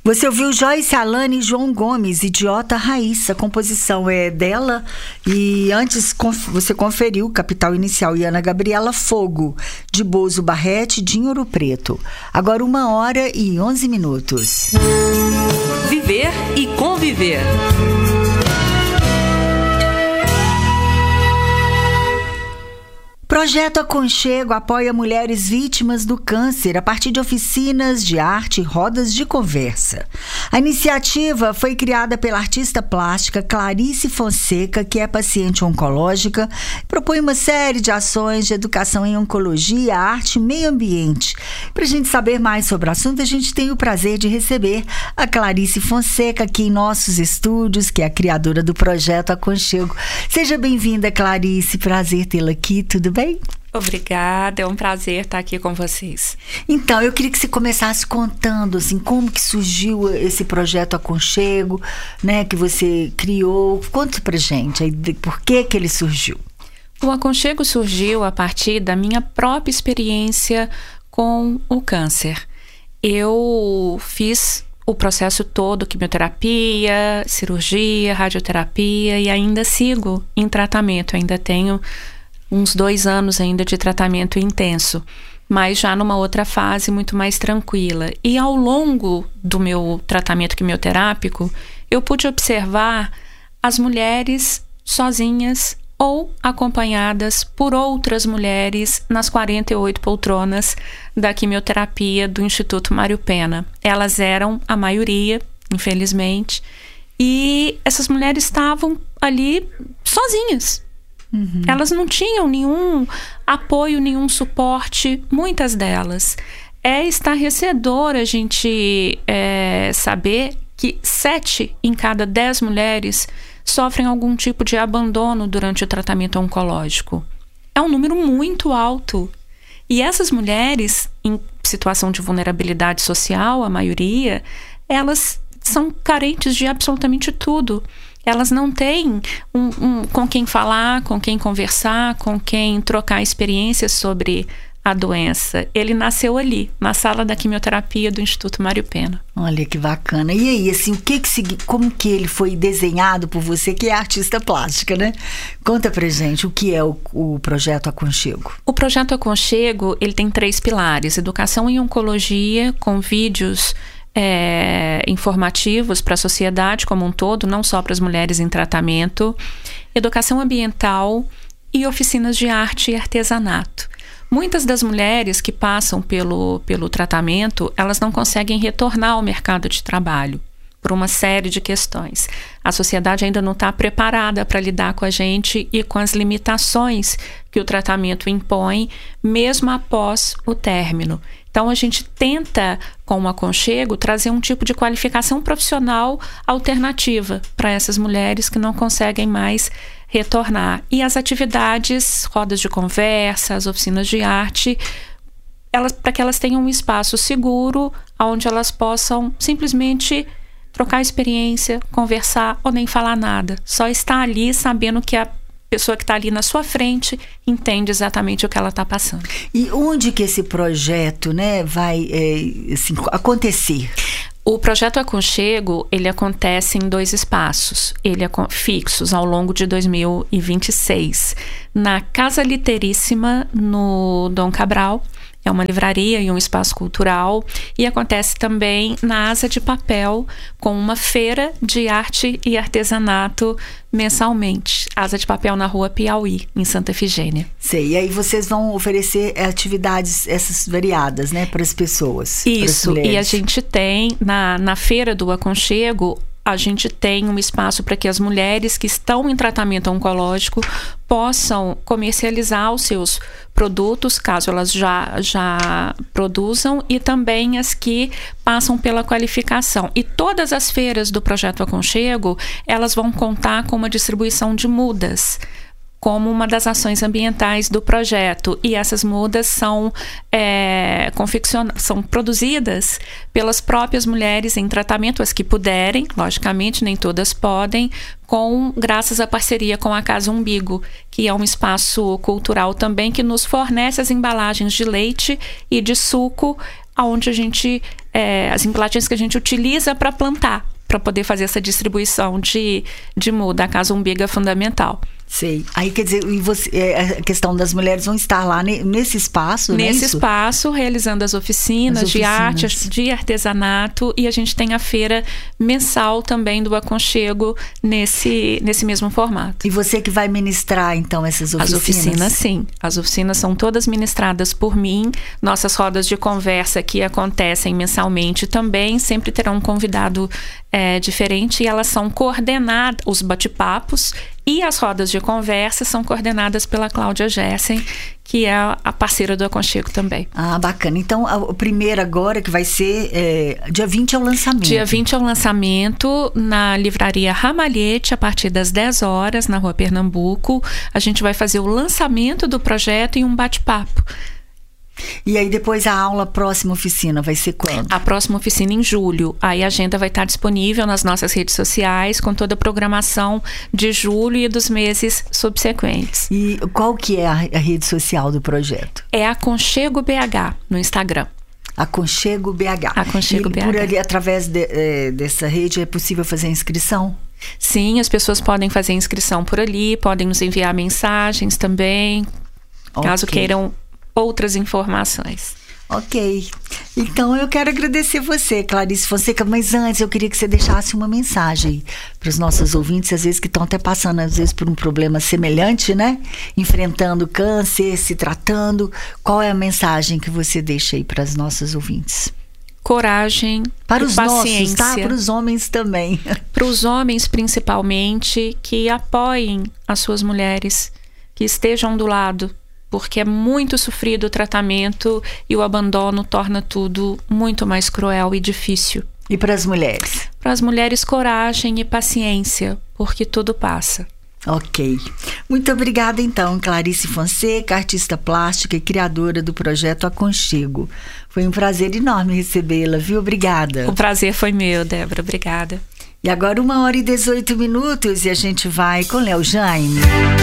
Você ouviu Joyce Alane e João Gomes, Idiota Raiz. A composição é dela. E antes você conferiu Capital Inicial e Ana Gabriela, Fogo, de Bozo Barrete, de Ouro Preto. Agora 1h11. Viver e conviver. Projeto Aconchego apoia mulheres vítimas do câncer a partir de oficinas de arte e rodas de conversa. A iniciativa foi criada pela artista plástica Clarice Fonseca, que é paciente oncológica, e propõe uma série de ações de educação em oncologia, arte e meio ambiente. Para a gente saber mais sobre o assunto, a gente tem o prazer de receber a Clarice Fonseca aqui em nossos estúdios, que é a criadora do Projeto Aconchego. Seja bem-vinda, Clarice. Prazer tê-la aqui. Tudo bem? Obrigada, é um prazer estar aqui com vocês. Então, eu queria que você começasse contando, assim, como que surgiu esse Projeto Aconchego, né, que você criou. Conta pra gente, por que ele surgiu? O Aconchego surgiu a partir da minha própria experiência com o câncer. Eu fiz o processo todo, quimioterapia, cirurgia, radioterapia, e ainda sigo em tratamento, ainda tenho uns 2 anos ainda de tratamento intenso, mas já numa outra fase muito mais tranquila. E ao longo do meu tratamento quimioterápico, eu pude observar as mulheres sozinhas ou acompanhadas por outras mulheres nas 48 poltronas da quimioterapia do Instituto Mário Pena. Elas eram a maioria, infelizmente, e essas mulheres estavam ali sozinhas. Elas não tinham nenhum apoio, nenhum suporte, muitas delas. É estarrecedor a gente saber que 7 em cada 10 mulheres sofrem algum tipo de abandono durante o tratamento oncológico. É um número muito alto. E essas mulheres, em situação de vulnerabilidade social, a maioria, elas são carentes de absolutamente tudo. Elas não têm com quem falar, com quem conversar, com quem trocar experiências sobre a doença. Ele nasceu ali, na sala da quimioterapia do Instituto Mário Pena. Olha que bacana. E aí, assim, como que ele foi desenhado por você, que é artista plástica, né? Conta pra gente o que é o Projeto Aconchego. O Projeto Aconchego, ele tem 3 pilares: educação em oncologia, com vídeos informativos para a sociedade como um todo, não só para as mulheres em tratamento, educação ambiental e oficinas de arte e artesanato. Muitas das mulheres que passam pelo tratamento, elas não conseguem retornar ao mercado de trabalho por uma série de questões. A sociedade ainda não está preparada para lidar com a gente e com as limitações que o tratamento impõe, mesmo após o término. Então, a gente tenta, com o Aconchego, trazer um tipo de qualificação profissional alternativa para essas mulheres que não conseguem mais retornar. E as atividades, rodas de conversa, as oficinas de arte, para que elas tenham um espaço seguro, onde elas possam simplesmente trocar experiência, conversar ou nem falar nada. Só estar ali sabendo que a pessoa que está ali na sua frente entende exatamente o que ela está passando. E onde que esse projeto, né, vai assim, acontecer? O Projeto Aconchego, ele acontece em 2 espaços, fixos ao longo de 2026. Na Casa Literíssima, no Dom Cabral, é uma livraria e um espaço cultural, e acontece também na Asa de Papel, com uma feira de arte e artesanato mensalmente. Asa de Papel na Rua Piauí, em Santa Efigênia. Sei, e aí vocês vão oferecer atividades essas variadas, né, para as pessoas. Isso, e a gente tem, na Feira do Aconchego, a gente tem um espaço para que as mulheres que estão em tratamento oncológico possam comercializar os seus produtos, caso elas já produzam, e também as que passam pela qualificação. E todas as feiras do Projeto Aconchego, elas vão contar com uma distribuição de mudas, como uma das ações ambientais do projeto. E essas mudas são produzidas pelas próprias mulheres em tratamento, as que puderem, logicamente nem todas podem, graças à parceria com a Casa Umbigo, que é um espaço cultural também que nos fornece as embalagens de leite e de suco onde a gente, as emplatinhas que a gente utiliza para plantar, para poder fazer essa distribuição de muda. A casa umbigo é fundamental. Sei. Aí, quer dizer, e você, a questão das mulheres vão estar lá nesse espaço, né? Nesse espaço, realizando as oficinas de arte, de artesanato, e a gente tem a feira mensal também do aconchego nesse mesmo formato. E você que vai ministrar, então, essas oficinas? As oficinas, sim. As oficinas são todas ministradas por mim. Nossas rodas de conversa que acontecem mensalmente também sempre terão um convidado diferente, e elas são coordenadas, os bate-papos e as rodas de conversa são coordenadas pela Cláudia Gessen, que é a parceira do aconchego também. Ah, bacana. Então, o primeiro agora, que vai ser dia 20 é o lançamento. Dia 20 é o lançamento na livraria Ramalhete, a partir das 10 horas, na Rua Pernambuco. A gente vai fazer o lançamento do projeto e um bate-papo. E aí depois a próxima oficina vai ser quando? A próxima oficina em julho. Aí a agenda vai estar disponível nas nossas redes sociais, com toda a programação de julho e dos meses subsequentes. E qual que é a rede social do projeto? É Aconchego BH no Instagram. Aconchego BH. Aconchego BH. Por ali, através dessa rede, é possível fazer a inscrição? Sim, as pessoas podem fazer inscrição por ali, podem nos enviar mensagens também, caso queiram outras informações. Ok. Então eu quero agradecer você, Clarice Fonseca, mas antes eu queria que você deixasse uma mensagem para os nossos ouvintes, às vezes que estão até passando às vezes por um problema semelhante, né? Enfrentando câncer, se tratando. Qual é a mensagem que você deixa aí para os nossos ouvintes? Coragem para os paciência. Nossos, tá? Para os homens também. Para os homens principalmente, que apoiem as suas mulheres, que estejam do lado, porque é muito sofrido o tratamento e o abandono torna tudo muito mais cruel e difícil. E para as mulheres? Para as mulheres, coragem e paciência, porque tudo passa. Ok. Muito obrigada, então, Clarice Fonseca, artista plástica e criadora do projeto Aconchego. Foi um prazer enorme recebê-la, viu? Obrigada. O prazer foi meu, Débora. Obrigada. E agora 1h18 e a gente vai com Léo Jaime.